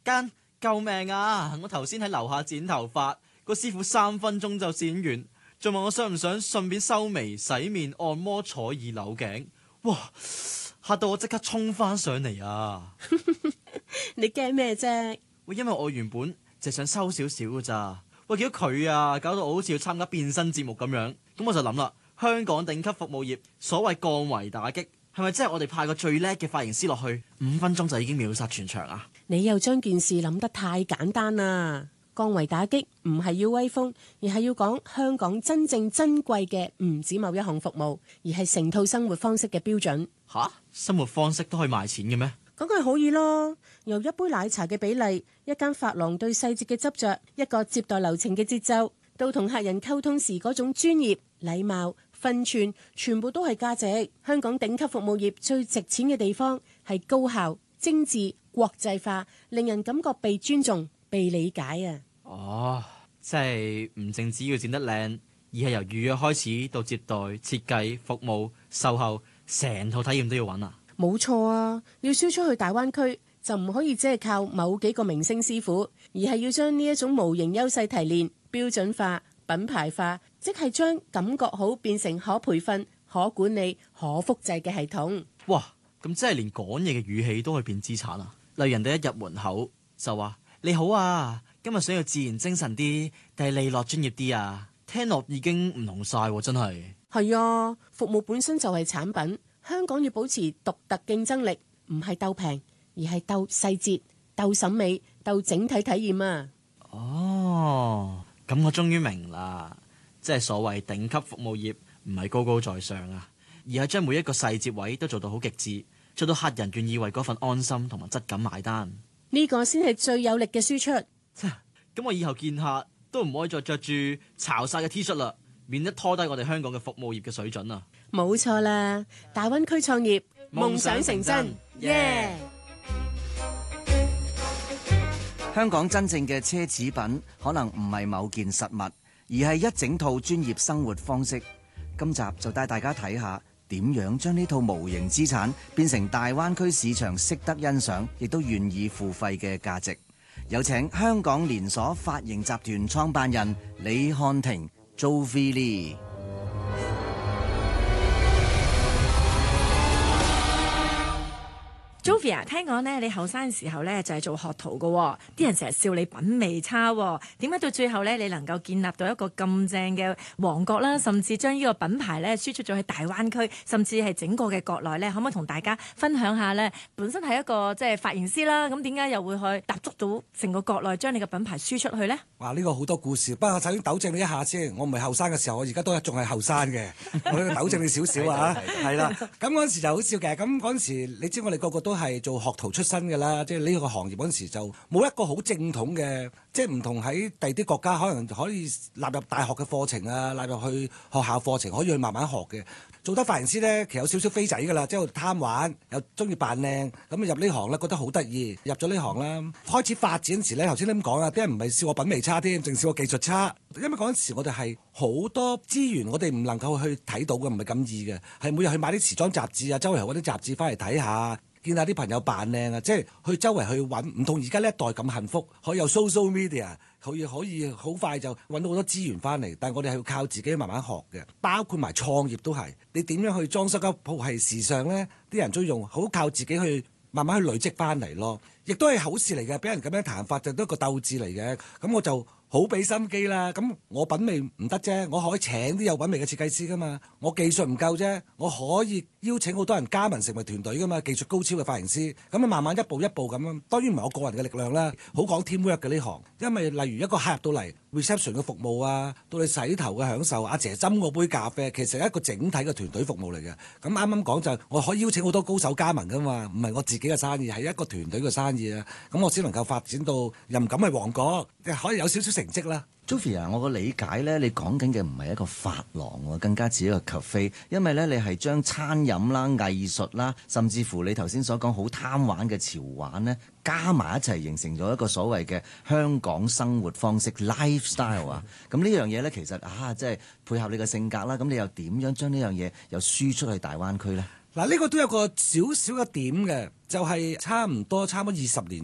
間，救命啊！我頭先喺樓下剪頭髮，個師傅3分鐘就剪完，仲問我想唔想順便修眉、洗面、按摩、坐耳扭頸。哇！嚇到我即刻衝翻上嚟啊！ 你驚咩啫？ 喂，因為我原本就想收少少㗎咋。喂，見到佢啊，搞到我好似要參加變身節目咁樣。咁我就諗啦，香港頂級服務業所謂降維打擊，係咪真係我哋派個最叻嘅髮型師落去，5分鐘就已經秒殺全場啊？ 你又將件事諗得太簡單啦！降維打擊唔係要威風，而係要講香港真正珍貴嘅唔止某一項服務，而係成套生活方式嘅標準。 吓？生活方式都可以賣錢嘅咩？ 梗係可以咯，由一杯奶茶嘅比例，一間髮廊對細節嘅執着，一個接待流程嘅節奏，到同客人溝通時嗰種專業、禮貌、分寸，全部都係價值。香港頂級服務業最值錢嘅地方係高效、精緻、國際化，令人感覺被尊重、被理解啊！ 哦，即係唔淨止要剪得靚，而係由預約開始到接待、設計、服務、售後，成套體驗都要揾啊！ 冇錯啊！要燒出去大灣區，就唔可以只係靠某幾個明星師傅，而係要將呢一種無形優勢提煉、標準化、品牌化，即係將感覺好變成可培訓、可管理、可複製嘅系統。 哇！咁即係連講嘢嘅語氣都可以變資產啊！例如人哋一入門口就話：你好啊，今日想要自然精神啲，定係利落專業啲啊？聽落已經唔同晒喎，真係。 係啊，服務本身就係產品。香港要保持獨特競爭力，唔係鬥平，而係鬥細節、鬥審美、鬥整體體驗啊！ 哦，咁我終於明啦，即係所謂頂級服務業唔係高高在上啊，而係將每一個細節位都做到好極致，做到客人願意為嗰份安心同埋質感買單。 呢個先係最有力嘅輸出。 咁我以後見客都唔可以再着住潮晒嘅 T 恤啦，免得拖低我哋香港嘅服務業嘅水準啊！ 冇錯啦，大灣區創業，夢想成真，耶！ 香港真正嘅奢侈品，可能唔係某件實物，而係一整套專業生活方式。今集就帶大家睇下點樣將呢套無形資產變成大灣區市場識得欣賞，亦都願意付費嘅價值。有請香港連鎖髮型集團創辦人李漢庭 Jovi Lee。 Jovia， 聽講咧，你後生嘅時候咧就係做學徒嘅，啲人成日笑你品味差，點解到最後咧你能夠建立到一個咁正嘅王國啦，甚至將呢個品牌咧輸出咗去大灣區，甚至係整個嘅國內咧，可唔可以同大家分享下咧？本身係一個即係髮型師啦，咁點解又會去踏足到成個國內，將你嘅品牌輸出去咧？ 哇！呢個好多故事，不過首先糾正你一下先，我唔係後生嘅時候，我而家都仲係後生嘅，我要糾正你少少啊，係啦。咁嗰陣時就好笑嘅，咁嗰陣時你知我哋個個都係做學徒出身嘅啦，即係呢個行業嗰陣時就冇一個好正統嘅，即係唔同喺第啲國家可能可以納入大學嘅課程啊，納入去學校課程可以去慢慢學嘅。做得髮型師咧，其實有少少飛仔㗎啦，即係貪玩，又中意扮靚，咁入呢行咧覺得好得意，入咗呢行啦，開始發展時咧，頭先你咁講啊，啲人唔係笑我品味差添，淨笑我技術差，因為嗰陣時我哋係好多資源，我哋唔能夠去睇到嘅，唔係咁易嘅，係每日去買啲時裝雜誌啊，周圍揾啲雜誌翻嚟睇下。見下啲朋友扮靚啊，即係去周圍去揾，唔同而家呢一代咁幸福，可以有 social media，可以好快就揾到好多資源翻嚟。但係我哋係要靠自己慢慢學嘅，包括埋創業都係。你點樣去裝修間鋪係時尚呢？啲人中意用，好靠自己去慢慢去累積翻嚟咯。亦都係好事嚟嘅，俾人咁樣彈法就都係個鬥志嚟嘅。咁我就好俾心機啦，咁我品味唔得啫，我可以請啲有品味嘅設計師噶嘛，我技術唔夠啫，我可以邀請好多人加盟成為團隊噶嘛，技術高超嘅髮型師，咁啊慢慢一步一步咁樣，當然唔係我個人嘅力量啦，好講 teamwork 嘅呢行，因為例如一個客入到嚟 reception 嘅服務啊，到你洗頭嘅享受，阿姐斟嗰杯咖啡，其實係一個整體嘅團隊服務嚟嘅。咁啱啱講就我可以邀請好多高手加盟噶嘛，唔係我自己嘅生意，係一個團隊嘅生意啊，咁我先能夠發展到又唔敢係王國，可以有少少成績啦。 Jovi 我個理解咧，你講緊嘅唔係一個髮廊喎，更加似一個 cafe， 因為咧你係將餐飲啦、藝術啦，甚至乎你頭先所講好貪玩嘅潮玩咧，加埋一齊形成咗一個所謂嘅香港生活方式 lifestyle 啊。咁呢樣嘢咧，其實即係配合你嘅性格啦。咁你又點樣將呢樣嘢又輸出去大灣區咧？ 嗱，呢個都有個少少嘅點嘅，就係差唔多20年